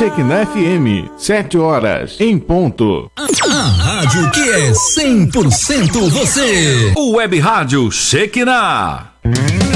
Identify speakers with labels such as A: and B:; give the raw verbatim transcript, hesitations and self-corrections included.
A: Shekinah F M, sete horas em ponto.
B: A rádio que é cem por cento você.
C: O Web Rádio Shekinah.